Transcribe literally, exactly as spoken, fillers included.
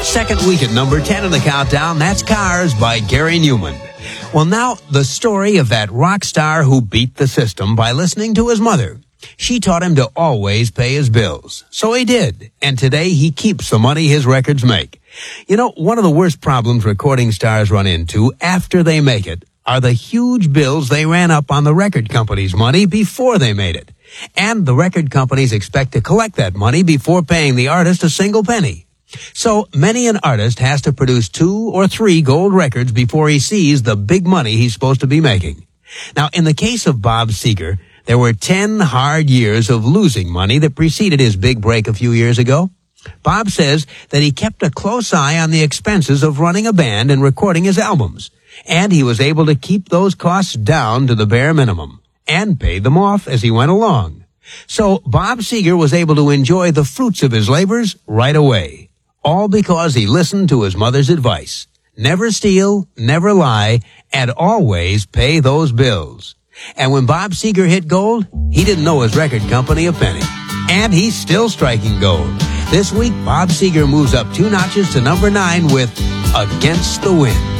Second week at number ten in the countdown, that's Cars by Gary Newman. Well, now, the story of that rock star who beat the system by listening to his mother. She taught him to always pay his bills. So he did. And today he keeps the money his records make. You know, one of the worst problems recording stars run into after they make it are the huge bills they ran up on the record company's money before they made it. And the record companies expect to collect that money before paying the artist a single penny. So many an artist has to produce two or three gold records before he sees the big money he's supposed to be making. Now, in the case of Bob Seger, there were ten hard years of losing money that preceded his big break a few years ago. Bob says that he kept a close eye on the expenses of running a band and recording his albums, and he was able to keep those costs down to the bare minimum and paid them off as he went along. So Bob Seger was able to enjoy the fruits of his labors right away, all because he listened to his mother's advice. Never steal, never lie, and always pay those bills. And when Bob Seger hit gold, he didn't know his record company a penny. And he's still striking gold. This week, Bob Seger moves up two notches to number nine with Against the Wind.